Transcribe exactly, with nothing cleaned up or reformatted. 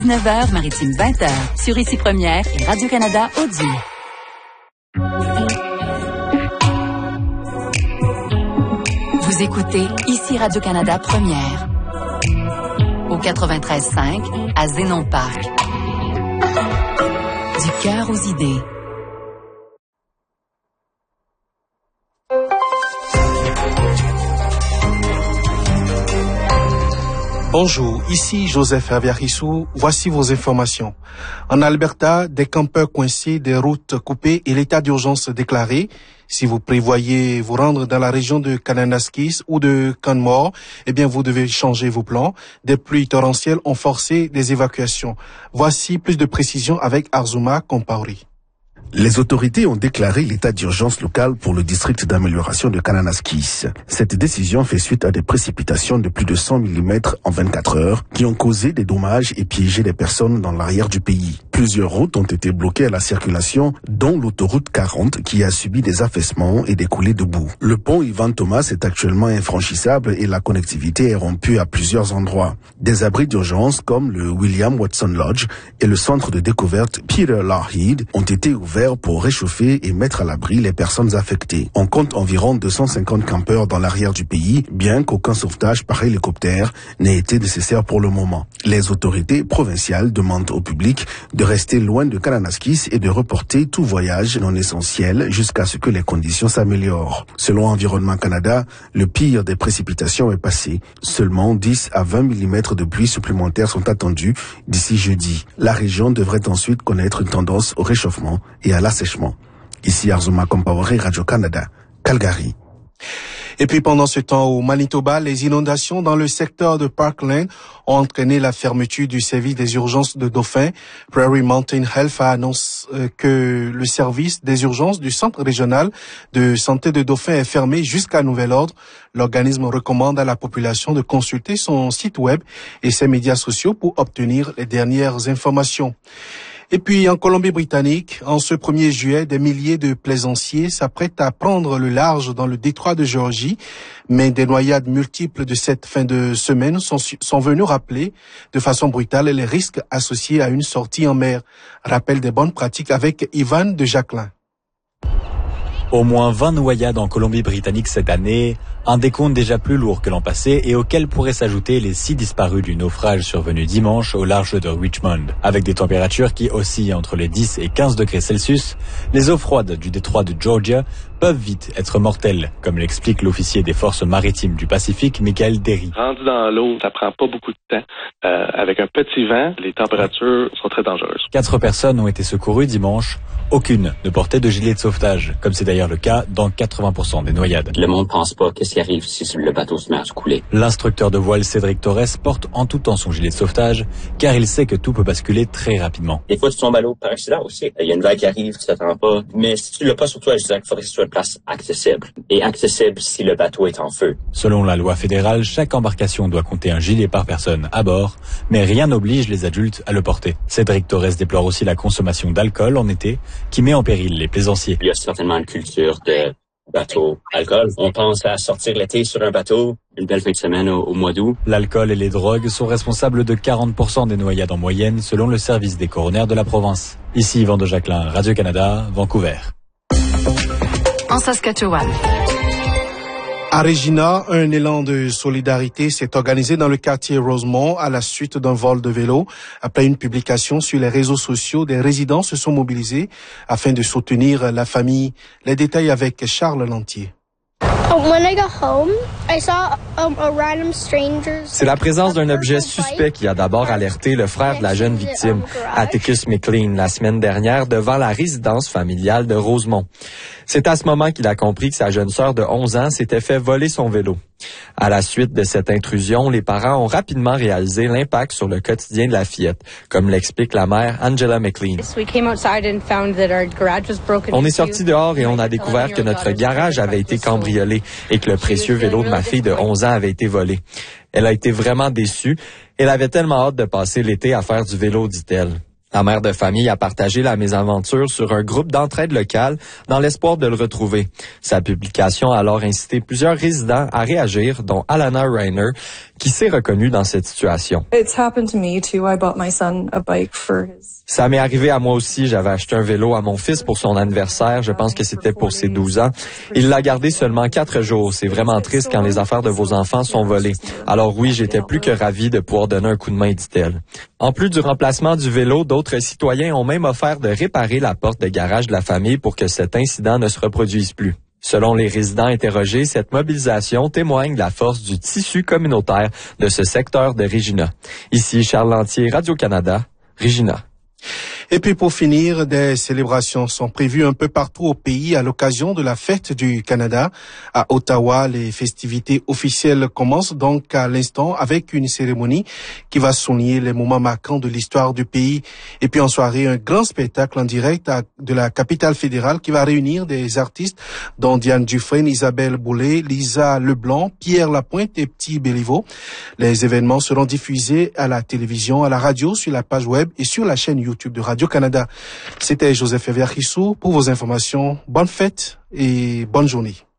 neuf heures, Maritime vingt heures, sur Ici Première et Radio-Canada Audio. Vous écoutez Ici Radio-Canada Première, au quatre-vingt-treize cinq, à Zénon Park. Du cœur aux idées. Bonjour, ici Joseph Aviarissou. Voici vos informations. En Alberta, des campeurs coincés, des routes coupées et l'état d'urgence déclaré. Si vous prévoyez vous rendre dans la région de Kananaskis ou de Canmore, eh bien, vous devez changer vos plans. Des pluies torrentielles ont forcé des évacuations. Voici plus de précisions avec Arzuma Kompauri. Les autorités ont déclaré l'état d'urgence local pour le district d'amélioration de Kananaskis. Cette décision fait suite à des précipitations de plus de cent millimètres en vingt-quatre heures qui ont causé des dommages et piégé des personnes dans l'arrière du pays. Plusieurs routes ont été bloquées à la circulation, dont l'autoroute quarante qui a subi des affaissements et des coulées de boue. Le pont Ivan Thomas est actuellement infranchissable et la connectivité est rompue à plusieurs endroits. Des abris d'urgence comme le William Watson Lodge et le centre de découverte Peter Lougheed ont été ouverts pour réchauffer et mettre à l'abri les personnes affectées. On compte environ deux cent cinquante campeurs dans l'arrière du pays, bien qu'aucun sauvetage par hélicoptère n'ait été nécessaire pour le moment. Les autorités provinciales demandent au public de rester loin de Kananaskis et de reporter tout voyage non essentiel jusqu'à ce que les conditions s'améliorent. Selon Environnement Canada, le pire des précipitations est passé. Seulement dix à vingt millimètres de pluie supplémentaires sont attendus d'ici jeudi. La région devrait ensuite connaître une tendance au réchauffement et à l'assèchement. Ici Arzuma Kompauri, Radio-Canada, Calgary. Et puis pendant ce temps, au Manitoba, les inondations dans le secteur de Parkland ont entraîné la fermeture du service des urgences de Dauphin. Prairie Mountain Health a annoncé que le service des urgences du Centre régional de santé de Dauphin est fermé jusqu'à nouvel ordre. L'organisme recommande à la population de consulter son site web et ses médias sociaux pour obtenir les dernières informations. Et puis, en Colombie-Britannique, en ce premier juillet, des milliers de plaisanciers s'apprêtent à prendre le large dans le détroit de Géorgie. Mais des noyades multiples de cette fin de semaine sont, sont venues rappeler de façon brutale les risques associés à une sortie en mer. Rappel des bonnes pratiques avec Ivan de Jacquelin. Au moins vingt noyades en Colombie-Britannique cette année, un décompte déjà plus lourd que l'an passé et auquel pourraient s'ajouter les six disparus du naufrage survenu dimanche au large de Richmond. Avec des températures qui oscillent entre les dix et quinze degrés Celsius, les eaux froides du détroit de Georgia peuvent vite être mortelles, comme l'explique l'officier des forces maritimes du Pacifique, Michael Derry. Rendu dans l'eau, ça prend pas beaucoup de temps. Euh, avec un petit vent, les températures sont très dangereuses. Quatre personnes ont été secourues dimanche. Aucune ne portait de gilet de sauvetage, comme c'est d'ailleurs le cas dans quatre-vingts pour cent des noyades. Le monde pense pas qu'est-ce qui arrive si le bateau se met à se couler. L'instructeur de voile Cédric Torres porte en tout temps son gilet de sauvetage, car il sait que tout peut basculer très rapidement. Des fois, tu tombes à l'eau par accident aussi. Il y a une vague qui arrive, tu t'attends pas. Mais si tu l'as pas sur toi, je dirais qu'il faudrait que ce soit une place accessible. Et accessible si le bateau est en feu. Selon la loi fédérale, chaque embarcation doit compter un gilet par personne à bord, mais rien n'oblige les adultes à le porter. Cédric Torres déplore aussi la consommation d'alcool en été, qui met en péril les plaisanciers. Il y a certainement une culture de bateau alcool. On pense à sortir l'été sur un bateau, une belle fin de semaine au, au mois d'août. L'alcool et les drogues sont responsables de quarante pour cent des noyades en moyenne, selon le service des coronaires de la province. Ici Yvan de Jacquelin, Radio-Canada, Vancouver. En Saskatchewan. À Regina, un élan de solidarité s'est organisé dans le quartier Rosemont à la suite d'un vol de vélo. Après une publication sur les réseaux sociaux, des résidents se sont mobilisés afin de soutenir la famille. Les détails avec Charles Lantier. C'est la présence d'un objet suspect qui a d'abord alerté le frère de la jeune victime, Atticus McLean, la semaine dernière devant la résidence familiale de Rosemont. C'est à ce moment qu'il a compris que sa jeune sœur de onze ans s'était fait voler son vélo. À la suite de cette intrusion, les parents ont rapidement réalisé l'impact sur le quotidien de la fillette, comme l'explique la mère Angela McLean. On est sortis dehors et on a découvert que notre garage avait été cambriolé et que le précieux vélo de ma fille de onze ans avait été volé. Elle a été vraiment déçue. Elle avait tellement hâte de passer l'été à faire du vélo, dit-elle. La mère de famille a partagé la mésaventure sur un groupe d'entraide locale dans l'espoir de le retrouver. Sa publication a alors incité plusieurs résidents à réagir, dont Alana Reiner, qui s'est reconnue dans cette situation. It's happened to me too. I bought my son a bike for his... Ça m'est arrivé à moi aussi. J'avais acheté un vélo à mon fils pour son anniversaire. Je pense que c'était pour ses douze ans. Il l'a gardé seulement quatre jours. C'est vraiment triste quand les affaires de vos enfants sont volées. Alors oui, j'étais plus que ravi de pouvoir donner un coup de main, dit-elle. En plus du remplacement du vélo, d'autres citoyens ont même offert de réparer la porte de garage de la famille pour que cet incident ne se reproduise plus. Selon les résidents interrogés, cette mobilisation témoigne de la force du tissu communautaire de ce secteur de Regina. Ici, Charles Lantier, Radio-Canada, Regina. Et puis pour finir, des célébrations sont prévues un peu partout au pays à l'occasion de la fête du Canada. À Ottawa, les festivités officielles commencent donc à l'instant avec une cérémonie qui va souligner les moments marquants de l'histoire du pays. Et puis en soirée, un grand spectacle en direct à, de la capitale fédérale qui va réunir des artistes dont Diane Dufresne, Isabelle Boulay, Lisa Leblanc, Pierre Lapointe et Petit Béliveau. Les événements seront diffusés à la télévision, à la radio, sur la page web et sur la chaîne YouTube de Radio Canada. C'était Joseph Eviachissou pour vos informations. Bonne fête et bonne journée.